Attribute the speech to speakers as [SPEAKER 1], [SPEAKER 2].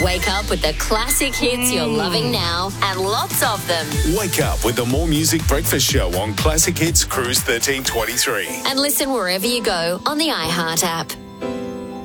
[SPEAKER 1] Wake up with the classic hits you're loving now and lots of them.
[SPEAKER 2] Wake up with the More Music Breakfast Show on Classic Hits Cruise 1323.
[SPEAKER 1] And listen wherever you go on the iHeart app.